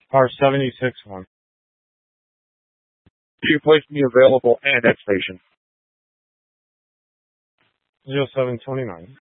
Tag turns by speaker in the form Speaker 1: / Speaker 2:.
Speaker 1: R76 one.
Speaker 2: You place me available and at station.
Speaker 1: 0729.